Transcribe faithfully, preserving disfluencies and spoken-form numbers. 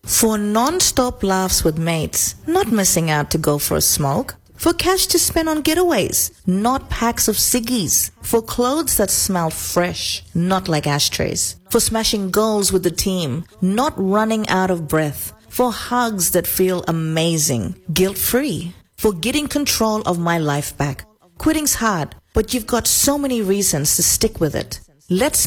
For non-stop laughs with mates, not missing out to go for a smoke. For cash to spend on getaways, not packs of ciggies. For clothes that smell fresh, not like ashtrays. For smashing goals with the team, not running out of breath. For hugs that feel amazing, guilt-free. For getting control of my life back. Quitting's hard, but you've got so many reasons to stick with it. Let's